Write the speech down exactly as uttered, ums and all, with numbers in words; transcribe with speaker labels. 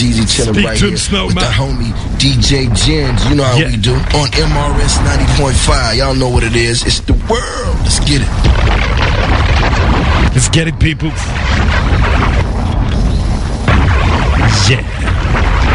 Speaker 1: Jeezy chilling
Speaker 2: Speak
Speaker 1: right
Speaker 2: to
Speaker 1: here
Speaker 2: the snow
Speaker 1: with
Speaker 2: man.
Speaker 1: the homie D J Jens. You know how
Speaker 2: Yeah.
Speaker 1: we do. On M R S ninety point five. Y'all know what it is. It's the world. Let's get it.
Speaker 2: Let's get it, people.